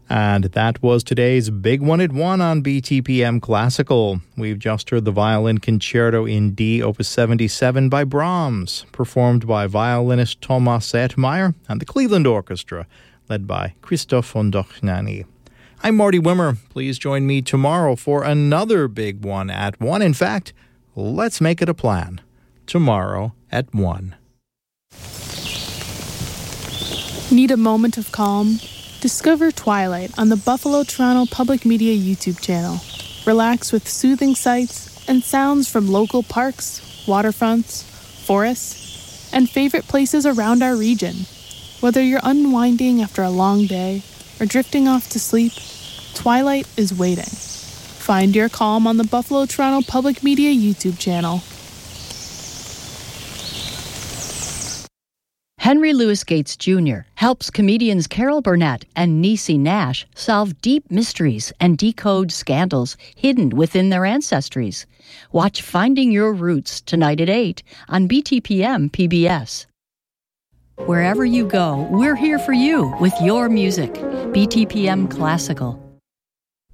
And that was today's Big One at 1 on BTPM Classical. We've just heard the Violin Concerto in D, Opus 77 by Brahms, performed by violinist Thomas Zetmeyer and the Cleveland Orchestra, led by Christoph von Dochnany. I'm Marty Wimmer. Please join me tomorrow for another Big One at 1. In fact, let's make it a plan. Tomorrow at 1. Need a moment of calm? Discover Twilight on the Buffalo Toronto Public Media YouTube channel. Relax with soothing sights and sounds from local parks, waterfronts, forests, and favorite places around our region. Whether you're unwinding after a long day or drifting off to sleep, Twilight is waiting. Find your calm on the Buffalo Toronto Public Media YouTube channel. Henry Louis Gates Jr. helps comedians Carol Burnett and Niecy Nash solve deep mysteries and decode scandals hidden within their ancestries. Watch Finding Your Roots tonight at 8 on BTPM PBS. Wherever you go, we're here for you with your music. BTPM Classical.